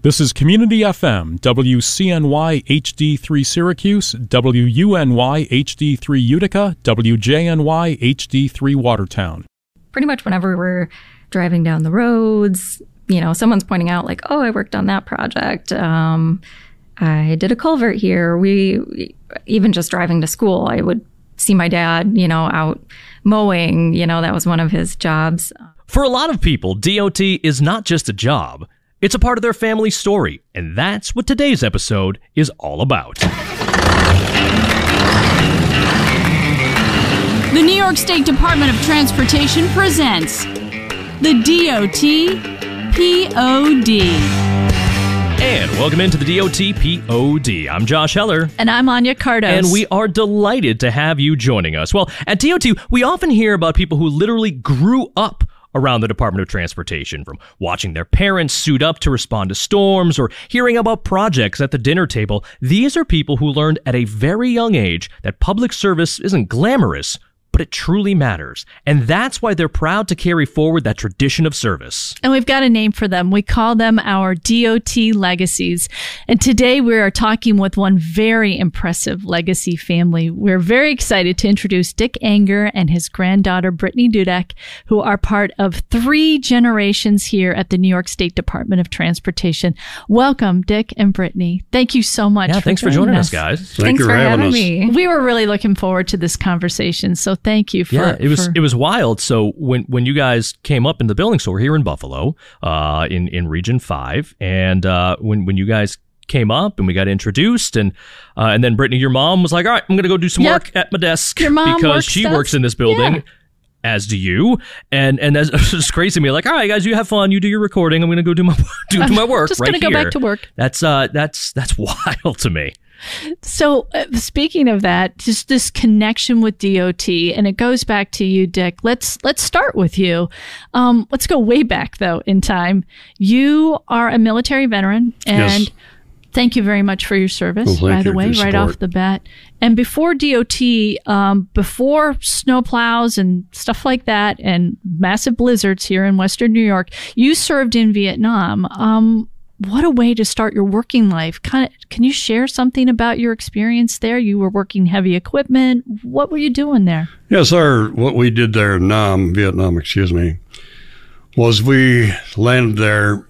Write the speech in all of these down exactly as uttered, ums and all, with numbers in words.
This is Community F M, W C N Y H D three Syracuse, W U N Y H D three Utica, W J N Y H D three Watertown. Pretty much whenever we're driving down the roads, you know, someone's pointing out like, oh, I worked on that project. Um, I did a culvert here. We, even just driving to school, I would see my dad, you know, out mowing. You know, that was one of his jobs. For a lot of people, D O T is not just a job. It's a part of their family story, and that's what today's episode is all about. The New York State Department of Transportation presents the D O T P O D. And welcome into the D O T P O D. I'm Josh Heller. And I'm Anya Cardos. And we are delighted to have you joining us. Well, at D O T, we often hear about people who literally grew up around the Department of Transportation, from watching their parents suit up to respond to storms or hearing about projects at the dinner table. These are people who learned at a very young age that public service isn't glamorous, but it truly matters. And that's why they're proud to carry forward that tradition of service. And we've got a name for them. We call them our D O T legacies. And today we are talking with one very impressive legacy family. We're very excited to introduce Dick Anger and his granddaughter, Brittany Dudek, who are part of three generations here at the New York State Department of Transportation. Welcome, Dick and Brittany. Thank you so much. Yeah, for thanks for joining joining us, us, guys. Thank Thanks you for for having, having us. me. We were really looking forward to this conversation, so thank you for Yeah, it was for, it was wild. So when, when you guys came up in the building, so we're here in Buffalo, uh, in in Region Five, and uh, when when you guys came up and we got introduced, and uh, and then Brittany, your mom was like, "All right, I'm going to go do some Yep. work at my desk Your mom because works she that's- works in this building." yeah. As do you, and and that's it's just crazy to me. Like, all right, guys, you have fun. You do your recording. I'm gonna go do my do my work. Just right gonna go here. back to work. That's uh, that's that's wild to me. So uh, speaking of that, just this connection with D O T, and it goes back to you, Dick. Let's let's start with you. Um, let's go way back though in time. You are a military veteran, and Yes. thank you very much for your service. Well, thank by the you for way, your right support. off the bat. And before D O T, um, before snowplows and stuff like that, and massive blizzards here in Western New York, you served in Vietnam. Um, What a way to start your working life. Kind of, can you share something about your experience there? You were working heavy equipment. What were you doing there? Yes, our what we did there in Nam, Vietnam, excuse me, was we landed there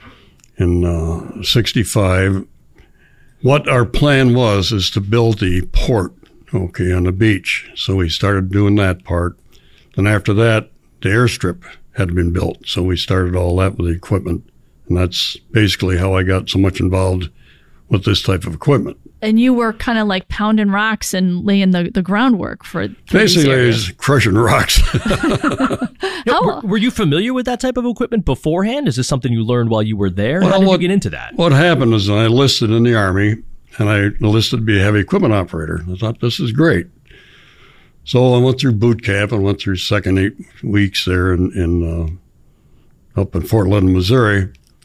in uh, sixty-five. What our plan was is to build the port, okay, on the beach. So we started doing that part. Then after that, the airstrip had been built. So we started all that with the equipment. And that's basically how I got so much involved with this type of equipment. And you were kind of like pounding rocks and laying the, the groundwork for, for Basically, these I areas. was crushing rocks. Now, How- were, were you familiar with that type of equipment beforehand? Is this something you learned while you were there? Well, How did what- you get into that? What happened is I enlisted in the Army, and I enlisted to be a heavy equipment operator. I thought, this is great. So I went through boot camp and went through second eight weeks there in, in uh, up in Fort Leonard, Missouri.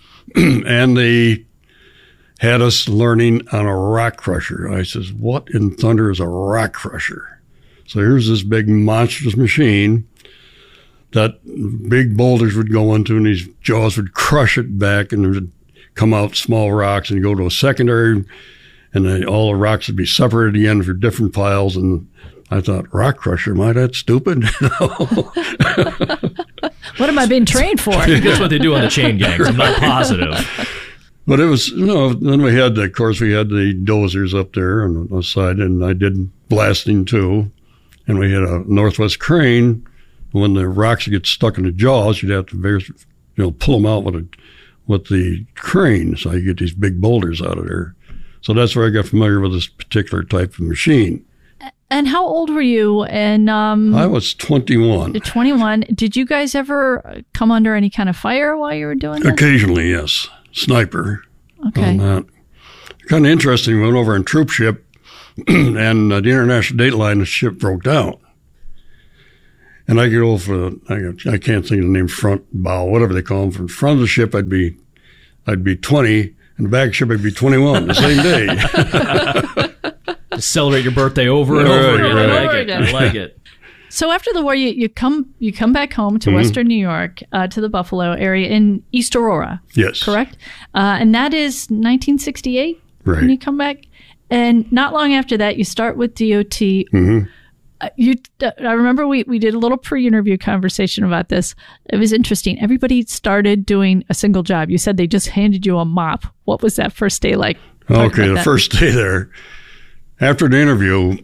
And they had us learning on a rock crusher. I says, what in thunder is a rock crusher? So here's this big monstrous machine that big boulders would go into, and these jaws would crush it back, and there would come out small rocks and go to a secondary, and then all the rocks would be separated again for different piles. And I thought, rock crusher, am I that stupid? What am I being trained for? I think that's what they do on the chain gangs. I'm not positive. But it was, you know, then we had, the, of course, we had the dozers up there on the side, and I did blasting too. And we had a Northwest crane. When the rocks would get stuck in the jaws, you'd have to, you know, pull them out with a, with the crane, so you get these big boulders out of there. So that's where I got familiar with this particular type of machine. And how old were you? And um, I was twenty-one. you're twenty-one. Did you guys ever come under any kind of fire while you were doing that? Occasionally, yes. Sniper. Okay. On that. Kind of interesting. We went over on troop ship, and uh, the international date line, the ship broke down. And I get over, I, I can't think of the name, front bow, whatever they call them. From the front of the ship, I'd be, I'd be twenty, and the back ship, I'd be twenty-one the same day. Celebrate your birthday over and Right, over again. I right. like it. I like it. So after the war, you, you come you come back home to mm-hmm. Western New York, uh, to the Buffalo area in East Aurora. Yes. Correct? Uh, and that is nineteen sixty-eight right. when you come back. And not long after that, you start with D O T. Mm-hmm. Uh, you, uh, I remember we, we did a little pre-interview conversation about this. It was interesting. Everybody started doing a single job. You said they just handed you a mop. What was that first day like? Talk okay, the that. first day there, after the interview,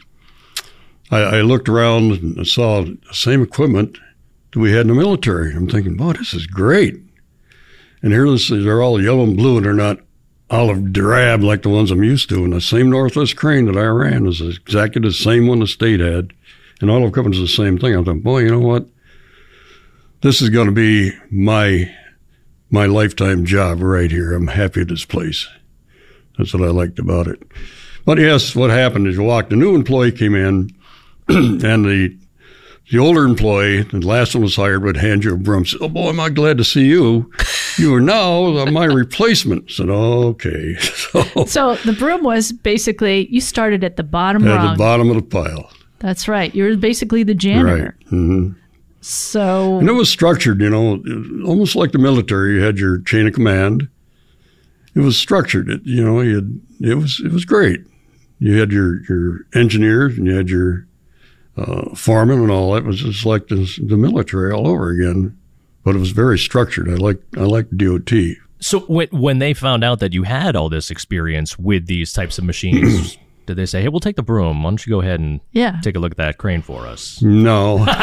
I, I looked around and saw the same equipment that we had in the military. I'm thinking, wow, this is great. And here this is, they're all yellow and blue, and they're not olive drab like the ones I'm used to. And the same Northwest crane that I ran is exactly the same one the state had. And all of equipment is the same thing. I thought, boy, you know what? This is going to be my my lifetime job right here. I'm happy at this place. That's what I liked about it. But yes, what happened is you walked, a new employee came in, and the the older employee, the last one was hired, would hand you a broom. Said, oh, boy, am I glad to see you. You are now my replacement. I said, oh, okay. So, so the broom was basically, you started at the bottom at rung. At the bottom of the pile. That's right. You were basically the janitor. Right. Mm-hmm. So. And it was structured, you know, almost like the military. You had your chain of command. It was structured. It, you know, you had, it was it was great. You had your, your engineers and you had your uh, foreman and all that. It was just like this, the military all over again. But it was very structured. I like I liked D O T. So when when they found out that you had all this experience with these types of machines, did they say, "Hey, we'll take the broom. Why don't you go ahead and yeah. take a look at that crane for us"? No, no,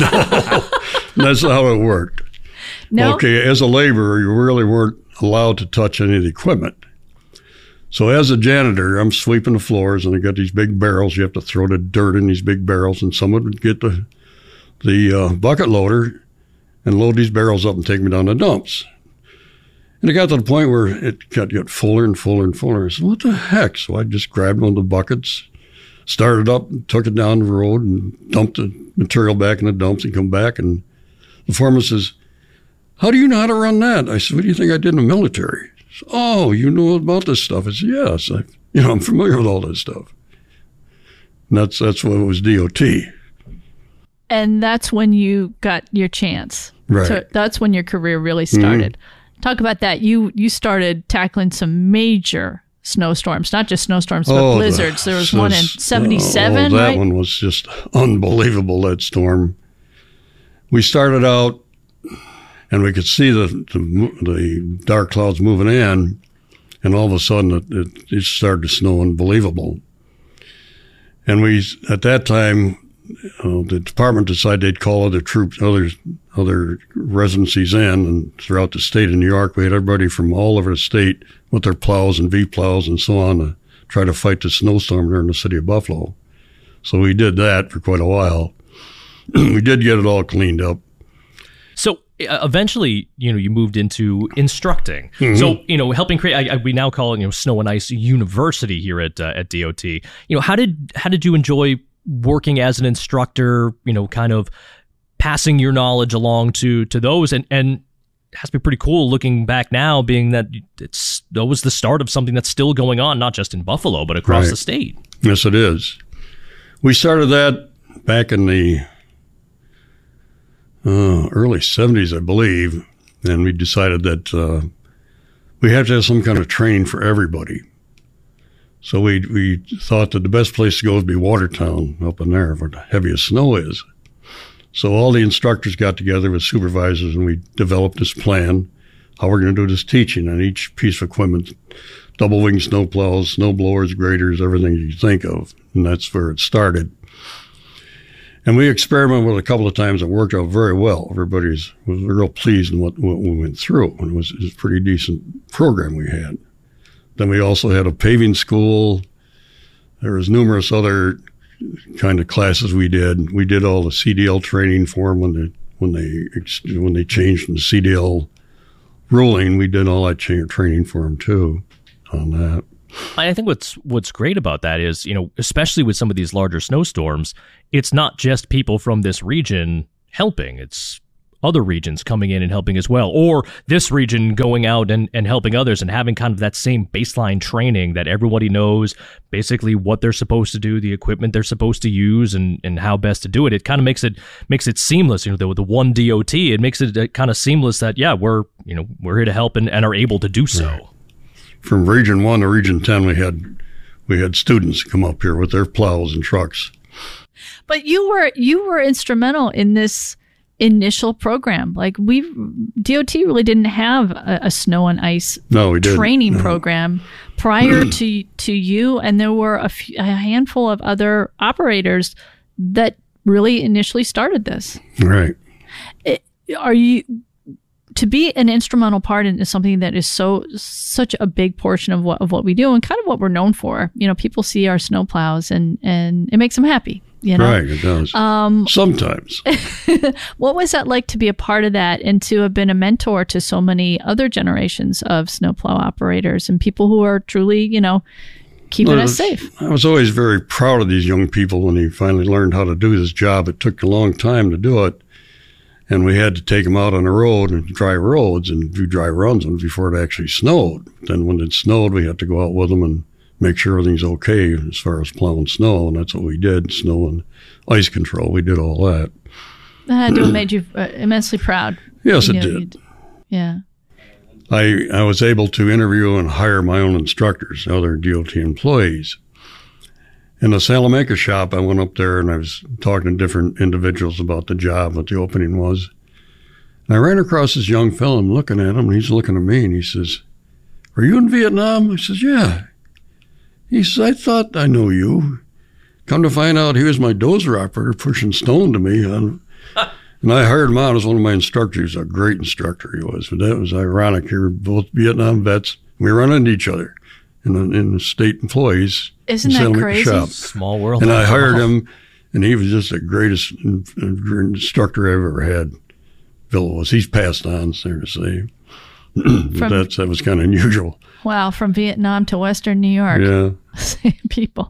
that's not how it worked. No. Okay, as a laborer, you really weren't allowed to touch any of the equipment. So as a janitor, I'm sweeping the floors, and I got these big barrels. You have to throw the dirt in these big barrels, and someone would get the the uh, bucket loader and load these barrels up and take me down the dumps. And it got to the point where it got, got fuller and fuller and fuller. I said, what the heck? So I just grabbed one of the buckets, started up, and took it down the road, and dumped the material back in the dumps and come back. And the foreman says, how do you know how to run that? I said, what do you think I did in the military? Said, oh, you know about this stuff? I said, yes. I, you know, I'm familiar with all this stuff. And that's, that's what it was, D O T. And that's when you got your chance. Right. So that's when your career really started. Mm-hmm. Talk about that. You you started tackling some major snowstorms, not just snowstorms, but oh, blizzards. There was the, one in seventy-seven, oh, that right? one was just unbelievable, that storm. We started out, and we could see the the, the dark clouds moving in, and all of a sudden it, it, it started to snow unbelievable. And we, at that time, Uh, the department decided they'd call other troops, other other residencies in, and throughout the state of New York, we had everybody from all over the state with their plows and V-plows and so on to try to fight the snowstorm there in the city of Buffalo. So we did that for quite a while. We did get it all cleaned up. So uh, eventually, you know, you moved into instructing. Mm-hmm. So, you know, helping create. I, I, we now call it, you know, Snow and Ice University here at uh, at D O T. You know, how did how did you enjoy working as an instructor, you know, kind of passing your knowledge along to to those, and and it has to be pretty cool looking back now, being that it's that was the start of something that's still going on, not just in Buffalo, but across right. the state. Yes, it is. We started that back in the uh, early seventies, I believe, and we decided that uh, we had to have some kind of training for everybody. So we we thought that the best place to go would be Watertown, up in there where the heaviest snow is. So all the instructors got together with supervisors, and we developed this plan, how we're going to do this teaching on each piece of equipment, double-wing snow plows, snow blowers, graders, everything you think of. And that's where it started. And we experimented with it a couple of times. It worked out very well. Everybody was, was real pleased in what, what we went through. And it was, it was a pretty decent program we had. Then we also had a paving school. There was numerous other kind of classes we did. We did all the C D L training for them when they when they when they changed from the C D L ruling. We did all that training for them too on that. I think what's what's great about that is, you know, especially with some of these larger snowstorms, it's not just people from this region helping. It's other regions coming in and helping as well, or this region going out and, and helping others and having kind of that same baseline training that everybody knows basically what they're supposed to do, the equipment they're supposed to use, and, and how best to do it. It kind of makes it makes it seamless. You know, the, the one D O T, it makes it kind of seamless that, yeah, we're, you know, we're here to help and, and are able to do so. Right. From Region one to Region ten, we had we had students come up here with their plows and trucks. But you were you were instrumental in this initial program. Like we, D O T really didn't have a, a snow and ice no, we didn't. training no. program prior to to you, and there were a, few, a handful of other operators that really initially started this. Right. It, are you to be an instrumental part in something that is so such a big portion of what of what we do and kind of what we're known for? You know, people see our snow plows and and it makes them happy. You know? Right, it does. Um, Sometimes. What was that like to be a part of that and to have been a mentor to so many other generations of snowplow operators and people who are truly, you know, keeping well, us safe? I was always very proud of these young people when they finally learned how to do this job. It took a long time to do it, and we had to take them out on the road and dry roads and do dry runs before it actually snowed. Then when it snowed, we had to go out with them and make sure everything's okay as far as plowing snow, and that's what we did, snow and ice control. We did all that. That had to have made you uh, immensely proud. Yes, it You know, did. you'd- Yeah. I, I was able to interview and hire my own instructors, other D O T employees. In the Salamanca shop, I went up there and I was talking to different individuals about the job, what the opening was. And I ran across this young fellow, I'm looking at him, and he's looking at me, and he says, "Are you in Vietnam?" I says, "Yeah." He says, "I thought I knew you. Come to find out, he was my dozer operator pushing stone to me." And I hired him out as one of my instructors. He was a great instructor, he was. But that was ironic. We were both Vietnam vets. We ran into each other in the, in the state employees. Isn't in that Salamanca crazy? shop. Small world. And I hired Wow. him, and he was just the greatest in- instructor I've ever had. Bill was. He's passed on, it's fair to say. But From- that's, that was kind of unusual. Wow, from Vietnam to Western New York. Yeah. Same people.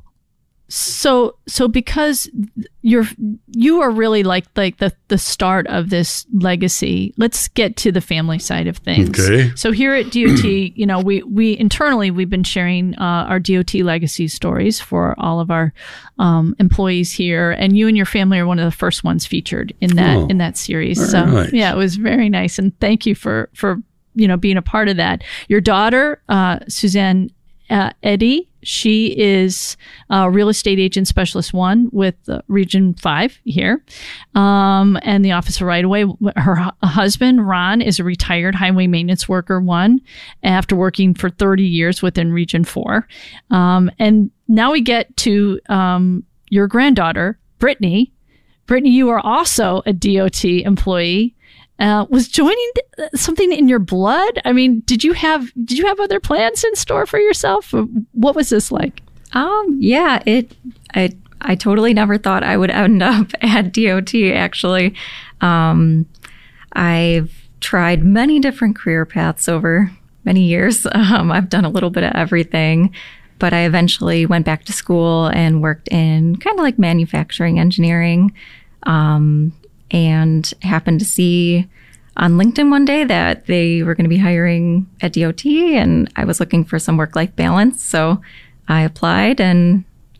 So so because you're you are really like like the the start of this legacy. Let's get to the family side of things. Okay. So here at D O T, you know, we we internally we've been sharing uh, our D O T legacy stories for all of our um, employees here, and you and your family are one of the first ones featured in that Oh, in that series. very So nice. yeah, it was very nice, and thank you for for you know being a part of that. Your daughter, uh, Suzanne uh, Eddy. She is uh, real estate agent specialist one with uh, Region five here, um, and the Office of Right Away. Her hu- husband, Ron, is a retired highway maintenance worker one after working for thirty years within Region four. Um, and now we get to um, your granddaughter, Brittany. Brittany, you are also a D O T employee. Uh, was joining something in your blood? I mean, did you have did you have other plans in store for yourself? What was this like? Um, yeah, it, I, I totally never thought I would end up at D O T, actually. Um, I've tried many different career paths over many years. Um, I've done a little bit of everything, but I eventually went back to school and worked in kind of like manufacturing engineering, um, and happened to see on LinkedIn one day that they were going to be hiring at D O T, and I was looking for some work-life balance. So I applied, and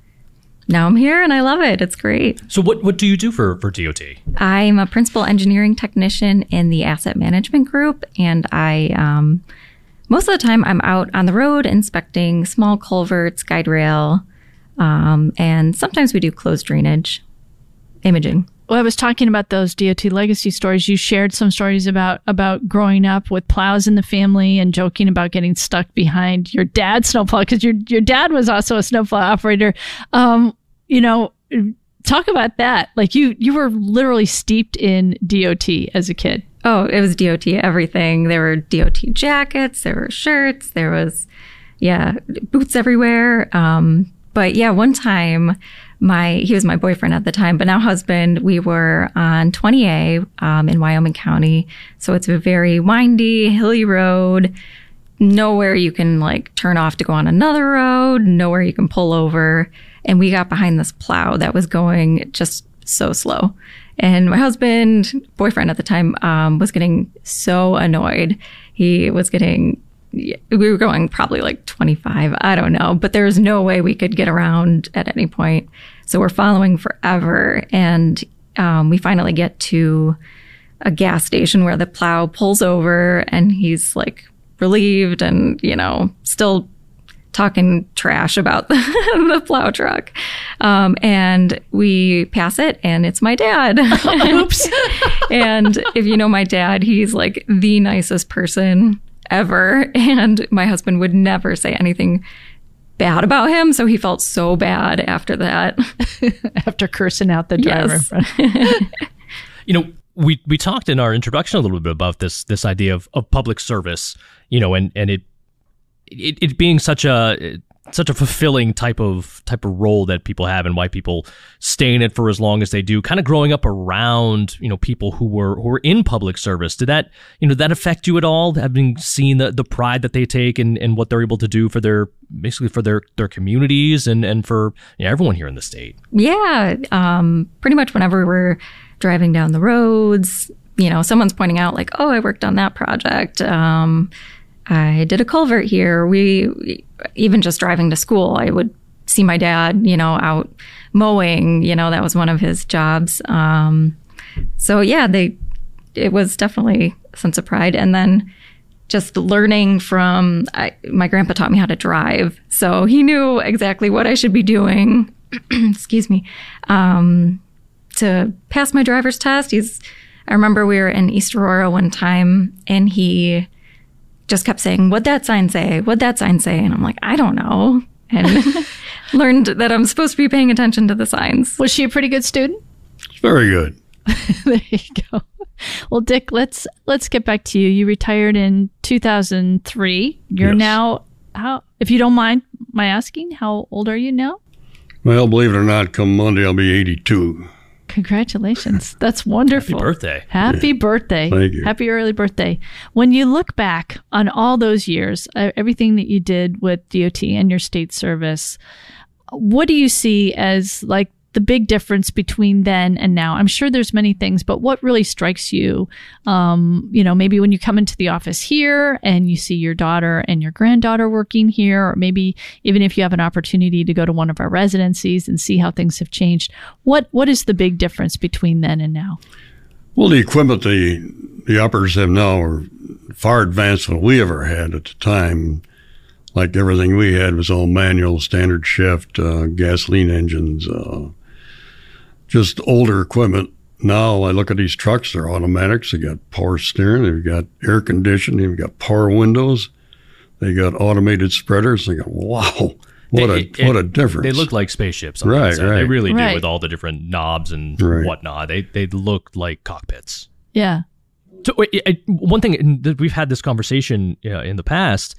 now I'm here, and I love it. It's great. So what, what do you do for, for D O T? I'm a principal engineering technician in the asset management group, and I, um, most of the time, I'm out on the road inspecting small culverts, guide rail, um, and sometimes we do closed drainage imaging. Well, I was talking about those D O T legacy stories. You shared some stories about about growing up with plows in the family and joking about getting stuck behind your dad's snowplow because your your dad was also a snowplow operator. Um, you know, talk about that. Like you you were literally steeped in D O T as a kid. Oh, it was D O T everything. There were D O T jackets, there were shirts, there was, yeah, boots everywhere. Um, but yeah, one time, my he was my boyfriend at the time, but now husband, we were on twenty A um, in Wyoming County. So it's a very windy, hilly road. Nowhere you can like turn off to go on another road, nowhere you can pull over. And we got behind this plow that was going just so slow. And my husband, boyfriend at the time, um, was getting so annoyed. He was getting, we were going probably like twenty-five, I don't know, but there was no way we could get around at any point. So we're following forever. And um, we finally get to a gas station where the plow pulls over and he's like relieved and, you know, still talking trash about the, the plow truck. Um, and we pass it and it's my dad. Oops. And if you know my dad, he's like the nicest person ever. And my husband would never say anything bad about him. So he felt so bad after that. After cursing out the driver. Yes. You know, we we talked in our introduction a little bit about this this idea of, of public service, you know, and, and it, it it being such a such a fulfilling type of type of role that people have and why people stay in it for as long as they do, kind of growing up around, you know, people who were who were in public service. Did that, you know, did that affect you at all, having seen the, the pride that they take and, and what they're able to do for their, basically for their, their communities and, and for, you know, everyone here in the state? Yeah. Um, pretty much whenever we're driving down the roads, you know, someone's pointing out like, oh, I worked on that project. Um, I did a culvert here. We, even just driving to school, I would see my dad, you know, out mowing, you know, that was one of his jobs. Um, so yeah, they, it was definitely a sense of pride. And then just learning from, I, my grandpa taught me how to drive. So he knew exactly what I should be doing, excuse me, um, to pass my driver's test. He's, I remember we were in East Aurora one time and he just kept saying, what'd that sign say? What'd that sign say? And I'm like, I don't know. And learned that I'm supposed to be paying attention to the signs. Was she a pretty good student? Very good. There you go. Well, Dick, let's let's get back to you. You retired in two thousand three. You're Yes. now, how, if you don't mind my asking, how old are you now? Well, believe it or not, come Monday, I'll be eighty-two. Congratulations. That's wonderful. Happy birthday. Happy birthday. Thank you. Happy early birthday. When you look back on all those years, uh, everything that you did with D O T and your state service, what do you see as like the big difference between then and now? I'm sure there's many things, but what really strikes you, um, you know, maybe when you come into the office here and you see your daughter and your granddaughter working here, or maybe even if you have an opportunity to go to one of our residencies and see how things have changed, what what is the big difference between then and now? Well, the equipment the the uppers have now are far advanced than we ever had at the time. Like everything we had was all manual, standard shift, uh, gasoline engines, uh, just older equipment. Now I look at these trucks, they're automatics. They got power steering, they've got air conditioning, they've got power windows, they got automated spreaders. They go, wow, what a It- it- what a difference. They look like spaceships. on the Right, inside. right. They really do, Right. with all the different knobs and Right. whatnot. They they look like cockpits. Yeah. So wait, I- one thing that we've had this conversation uh, in the past: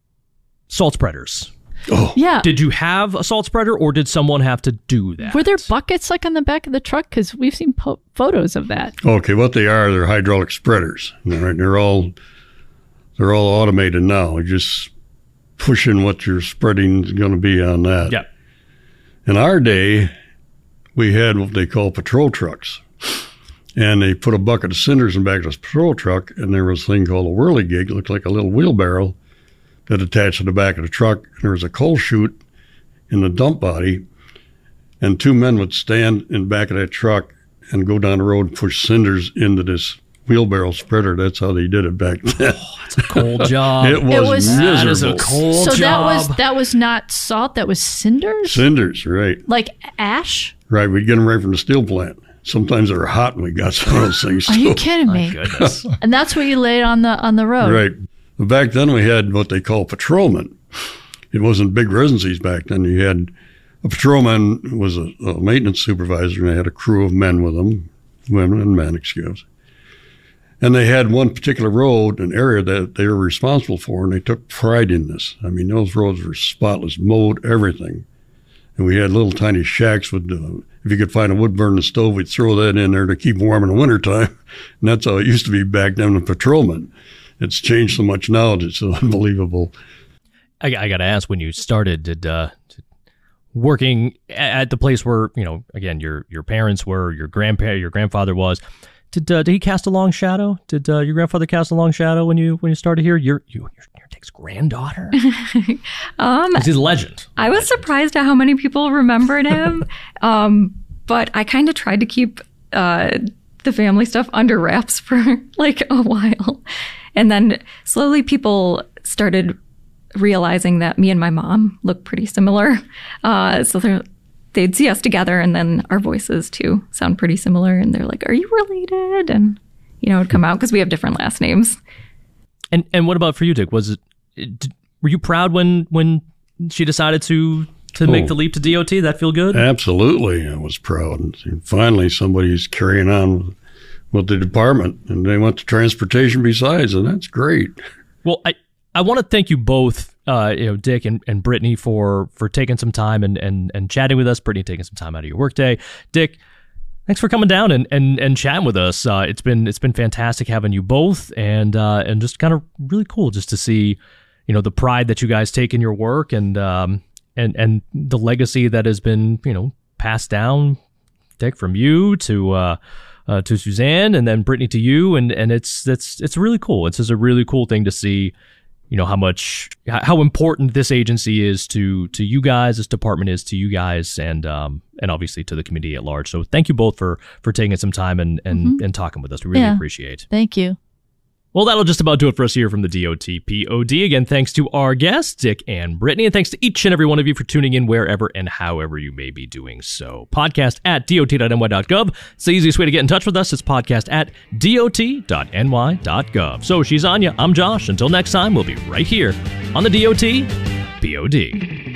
salt spreaders. Oh, Yeah. Did you have a salt spreader, or did someone have to do that? Were there buckets like on the back of the truck? Because we've seen po- photos of that. okay. What they are, they're hydraulic spreaders. All right, they're all they're all automated now. You're just pushing what your spreading is going to be on that. Yeah. In our day, we had what they call patrol trucks. And they put a bucket of cinders in the back of this patrol truck, and there was a thing called a whirligig. It looked like a little wheelbarrow that attached to the back of the truck. And there was a coal chute in the dump body, and two men would stand in the back of that truck and go down the road and push cinders into this wheelbarrow spreader. That's how they did it back then. It's a cold job. It was, was- miserable. That is a cold so job. that was that was not salt. That was cinders, Cinders, right. like ash. Right, we'd get them right from the steel plant. Sometimes they were hot when we got some of those things. Are you too. kidding My me? goodness. And that's what you laid on the on the road. Right. But back then we had what they call patrolmen. It wasn't big residencies back then. You had a patrolman was a, a maintenance supervisor, and they had a crew of men with them, women and men, excuse. And they had one particular road, an area that they were responsible for, and they took pride in this. I mean, those roads were spotless, mowed, everything. And we had little tiny shacks with, uh, if you could find a wood burning stove, we'd throw that in there to keep warm in the wintertime. And that's how it used to be back then with patrolmen. It's changed so much now, it's unbelievable. I, I got to ask, when you started, did uh, did, working at the place where, you know, again, your your parents were, your grandpa, your grandfather was. Did uh, did he cast a long shadow? Did uh, your grandfather cast a long shadow when you when you started here? Your your your Dick's granddaughter. um, he's a legend. I was legend. surprised at how many people remembered him, um, but I kind of tried to keep uh, the family stuff under wraps for like a while, and then slowly people started realizing that me and my mom look pretty similar. Uh, so they're. They'd see us together, and then our voices, too, sound pretty similar. And they're like, are you related? And, you know, it'd come out because we have different last names. And and what about for you, Dick? Was it, did, were you proud when when she decided to to Oh. make the leap to D O T? Did that feel good? Absolutely. I was proud. And finally, somebody's carrying on with the department, and they went to transportation besides, and that's great. Well, I, I want to thank you both, uh, you know, Dick and, and Brittany, for for taking some time and, and, and chatting with us. Brittany taking some time out of your workday. Dick, thanks for coming down and, and, and chatting with us. Uh, it's been it's been fantastic having you both, and uh, and just kind of really cool just to see, you know, the pride that you guys take in your work, and um and and the legacy that has been, you know, passed down, Dick, from you to uh, uh to Suzanne, and then Brittany to you, and and it's it's it's really cool. It's just a really cool thing to see. You know, how much, how important this agency is to to you guys, this department is to you guys, and um and obviously to the community at large. So thank you both for for taking some time and and, Mm-hmm. and talking with us. We really Yeah. appreciate. Thank you. Well, that'll just about do it for us here from the D O T P O D. Again, thanks to our guests, Dick and Brittany, and thanks to each and every one of you for tuning in wherever and however you may be doing so. Podcast at dot dot n y dot gov. It's the easiest way to get in touch with us. It's podcast at dot dot n y dot gov. So she's Anya. I'm Josh. Until next time, we'll be right here on the D O T P O D.